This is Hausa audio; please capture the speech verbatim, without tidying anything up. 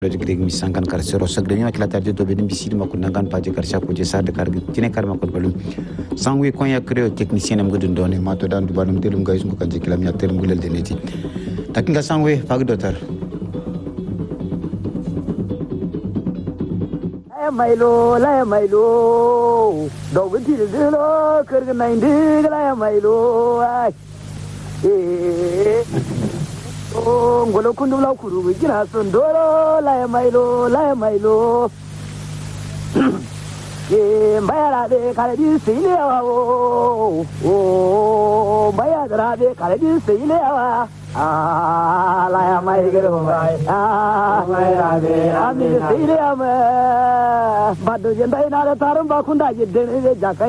Greg misankan kar sero sagdeni makila tarde to benim bisidi makunangan paje kar shaku je sar de kar tine kar makol balum sangwe konya creo technicien am gudun done mato dan du balum telum gayus ko kanje kilam ya telum gulel deneti takinga sangwe fag dotar ay mailo la mailo do gudi de lo kar ga nai de la mailo ay eh oh ngolo kundu la kuru gina sondoro la mailo la mailo eh bayara de kare di sile wa o o bayara de kare di sile wa ah la mai gero mai ah bayara de ami sile ama badu jendai na tarum ba khunda jidde ne jaka